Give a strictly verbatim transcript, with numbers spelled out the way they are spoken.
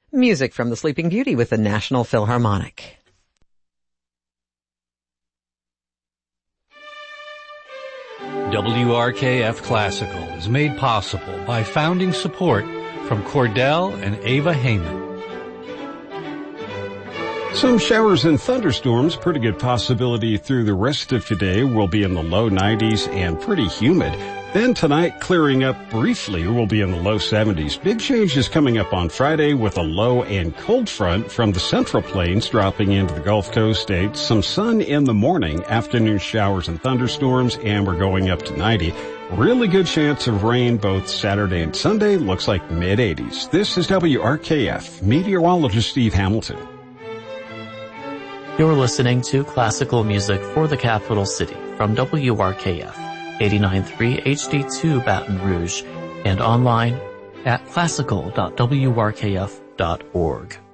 Music from the Sleeping Beauty with the National Philharmonic. W R K F Classical is made possible by founding support from Cordell and Ava Heyman. Some showers and thunderstorms, pretty good possibility through the rest of today. Will be in the low nineties and pretty humid. Then tonight, clearing up briefly, will be in the low seventies. Big changes coming up on Friday with a low and cold front from the Central Plains dropping into the Gulf Coast states. Some sun in the morning, afternoon showers and thunderstorms, and we're going up to ninety. Really good chance of rain both Saturday and Sunday. Looks like mid eighties. This is W R K F, meteorologist Steve Hamilton. You're listening to classical music for the capital city from W R K F. eighty-nine point three H D two Baton Rouge, and online at classical dot w r k f dot org.